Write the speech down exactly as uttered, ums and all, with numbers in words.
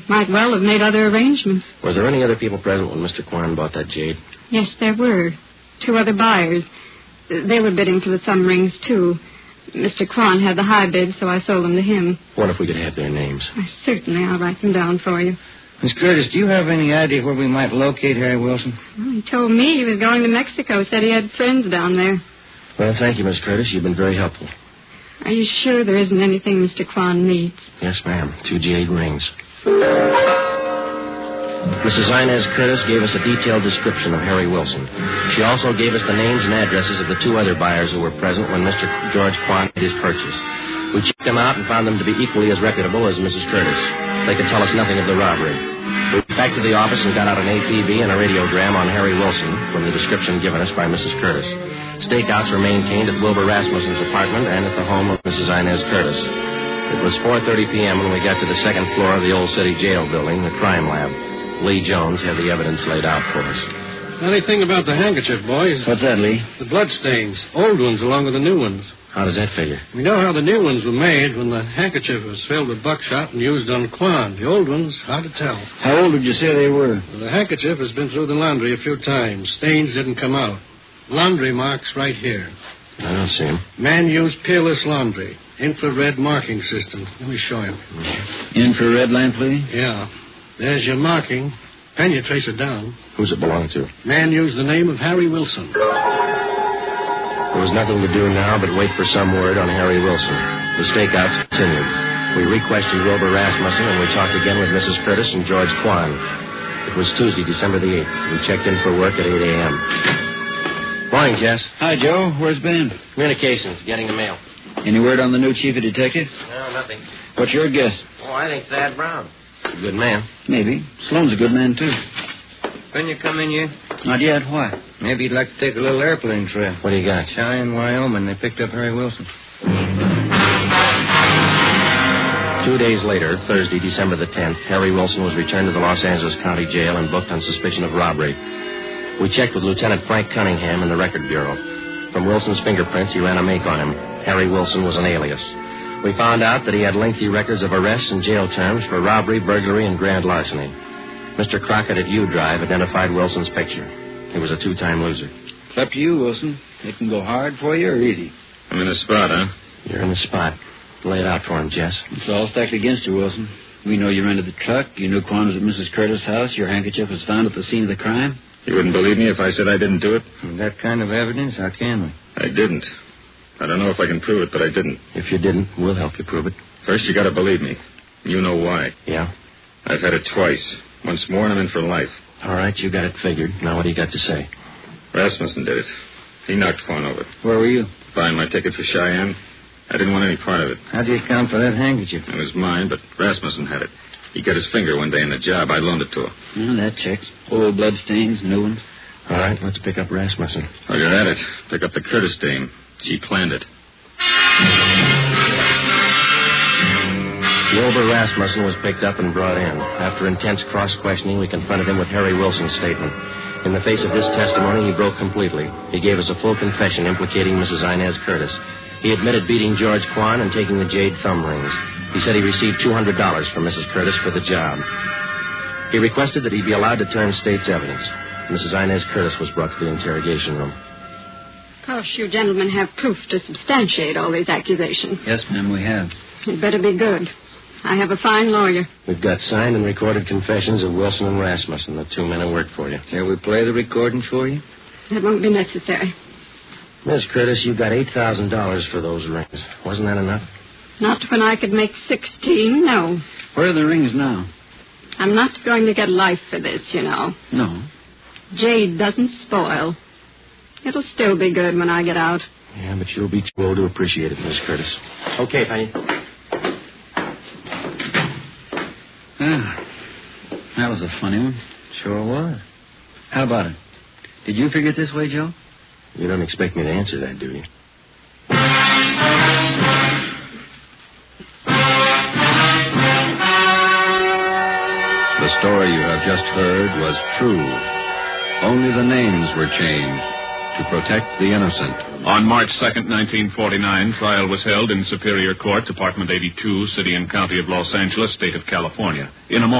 Might well have made other arrangements. Were there any other people present when Mister Kwan bought that jade? Yes, there were. Two other buyers. They were bidding for the thumb rings, too. Mister Kwan had the high bid, so I sold them to him. What if we could have their names? Uh, certainly, I'll write them down for you. Miss Curtis, do you have any idea where we might locate Harry Wilson? Well, he told me he was going to Mexico, said he had friends down there. Well, thank you, Miss Curtis. You've been very helpful. Are you sure there isn't anything Mister Kwan needs? Yes, ma'am. Two jade rings. Missus Inez Curtis gave us a detailed description of Harry Wilson. She also gave us the names and addresses of the two other buyers who were present when Mister George Kwan made his purchase. We checked them out and found them to be equally as reputable as Missus Curtis. They could tell us nothing of the robbery. We went back to the office and got out an A P B and a radiogram on Harry Wilson from the description given us by Missus Curtis. Stakeouts were maintained at Wilbur Rasmussen's apartment and at the home of Missus Inez Curtis. It was four thirty p.m. when we got to the second floor of the old city jail building, the crime lab. Lee Jones had the evidence laid out for us. Funny thing about the handkerchief, boys. What's that, Lee? The blood stains. Old ones along with the new ones. How does that figure? We know how the new ones were made when the handkerchief was filled with buckshot and used on Kwan. The old ones, hard to tell. How old did you say they were? Well, the handkerchief has been through the laundry a few times. Stains didn't come out. Laundry marks right here. I don't see them. Man used peerless laundry. Infrared marking system. Let me show you. Infrared lamp, Lee? Yeah. There's your marking. Can you trace it down? Who's it belong to? Man used the name of Harry Wilson. There was nothing to do now but wait for some word on Harry Wilson. The stakeouts continued. We re-questioned Wilbur Rasmussen, and we talked again with Missus Curtis and George Kwan. It was Tuesday, December the eighth. We checked in for work at eight a.m. Morning, Jess. Hi, Joe. Where's Ben? Communications, getting the mail. Any word on the new chief of detectives? No, nothing. What's your guess? Oh, I think Thad Brown. A good man. Maybe. Sloan's a good man, too. When you come in here? Not yet. Why? Maybe you'd like to take a little airplane trip. What do you got? Cheyenne, Wyoming. They picked up Harry Wilson. Two days later, Thursday, December the tenth, Harry Wilson was returned to the Los Angeles County Jail and booked on suspicion of robbery. We checked with Lieutenant Frank Cunningham in the Record Bureau. From Wilson's fingerprints, he ran a make on him. Harry Wilson was an alias. We found out that he had lengthy records of arrests and jail terms for robbery, burglary, and grand larceny. Mister Crockett at U Drive identified Wilson's picture. He was a two-time loser. It's up to you, Wilson. It can go hard for you or easy. I'm in a spot, huh? You're in the spot. Lay it out for him, Jess. It's all stacked against you, Wilson. We know you rented the truck. You knew Quan was at Missus Curtis' house. Your handkerchief was found at the scene of the crime. You wouldn't believe me if I said I didn't do it? With that kind of evidence, how can we? I didn't. I don't know if I can prove it, but I didn't. If you didn't, we'll help you prove it. First, you gotta believe me. You know why. Yeah? I've had it twice. Once more, and I'm in for life. All right, you got it figured. Now what do you got to say? Rasmussen did it. He knocked Quan over. Where were you? Buying my ticket for Cheyenne. I didn't want any part of it. How do you account for that handkerchief? It was mine, but Rasmussen had it. He cut his finger one day in the job. I loaned it to him. Well, that checks. Old blood stains, new ones. All right, let's pick up Rasmussen. While you're at it, pick up the Curtis dame. She planned it. Wilbur Rasmussen was picked up and brought in. After intense cross-questioning, we confronted him with Harry Wilson's statement. In the face of this testimony, he broke completely. He gave us a full confession implicating Missus Inez Curtis. He admitted beating George Quan and taking the jade thumb rings. He said he received two hundred dollars from Missus Curtis for the job. He requested that he be allowed to turn state's evidence. Missus Inez Curtis was brought to the interrogation room. Of course, you gentlemen have proof to substantiate all these accusations. Yes, ma'am, we have. It better be good. I have a fine lawyer. We've got signed and recorded confessions of Wilson and Rasmussen, the two men who worked for you. Shall we play the recording for you? That won't be necessary. Miss Curtis, you got eight thousand dollars for those rings. Wasn't that enough? Not when I could make sixteen, no. Where are the rings now? I'm not going to get life for this, you know. No. Jade doesn't spoil. It'll still be good when I get out. Yeah, but you'll be too old to appreciate it, Miss Curtis. Okay, Penny. Ah, that was a funny one. Sure was. How about it? Did you figure it this way, Joe? You don't expect me to answer that, do you? The story you have just heard was true. Only the names were changed to protect the innocent. On March second, nineteen forty-nine, trial was held in Superior Court, Department eighty-two, City and County of Los Angeles, State of California. In a moment